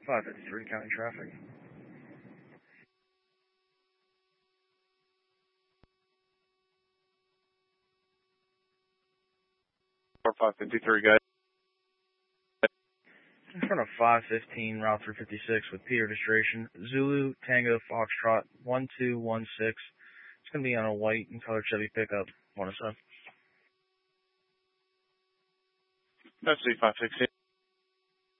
553 county traffic. 553, guys. In front of 515, Route 356 with Peter registration, Zulu Tango Foxtrot 1216. It's going to be on a white and colored Chevy pickup. 107. That's 516.